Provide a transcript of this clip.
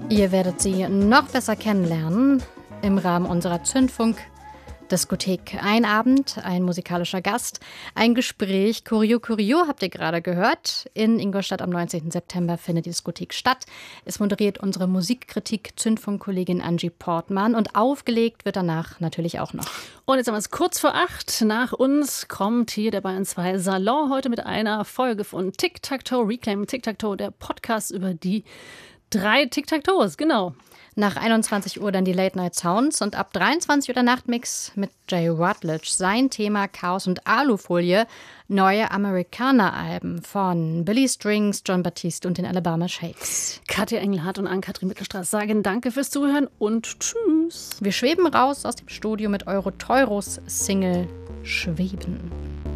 Ihr werdet sie noch besser kennenlernen im Rahmen unserer Zündfunk-Diskothek. Ein Abend, ein musikalischer Gast, ein Gespräch. Curio Curio habt ihr gerade gehört. In Ingolstadt am 19. September findet die Diskothek statt. Es moderiert unsere Musikkritik-Zündfunk-Kollegin Angie Portmann und aufgelegt wird danach natürlich auch noch. Und jetzt haben wir es kurz vor 8. Nach uns kommt hier der Bayern 2 Salon heute mit einer Folge von Tic-Tac-Toe, Reclaim Tic-Tac-Toe, der Podcast über die 3 Tic-Tac-Toes, genau. Nach 21 Uhr dann die Late Night Sounds und ab 23 Uhr der Nachtmix mit Jay Rutledge. Sein Thema Chaos und Alufolie, neue Amerikaner-Alben von Billy Strings, John Batiste und den Alabama Shakes. Katja Engelhardt und Ann-Kathrin Mittelstraß sagen Danke fürs Zuhören und tschüss. Wir schweben raus aus dem Studio mit Euro Teuros Single Schweben.